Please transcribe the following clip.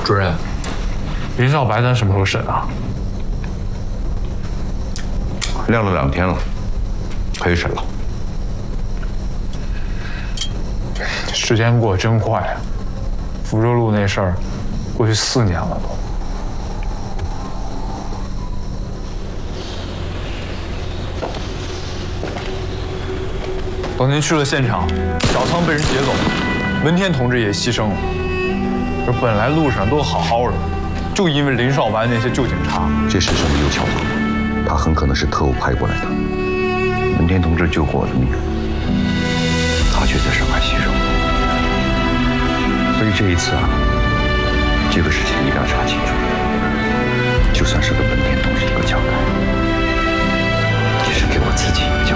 主任，林少白咱什么时候审啊？ 晾了2天了，可以审了。 时间过得真快啊！福州路那事儿，过去4年了都。等您去了现场，小仓被人劫走了，文天同志也牺牲了。这本来路上都好好的，就因为林少白那些旧警察。 这世上没有巧合，他很可能是特务派过来的。文天同志救过我的命，他却在上海牺牲。所以这一次啊，这个事情一定要查清楚，就算是给文天同志一个交代，也是给我自己。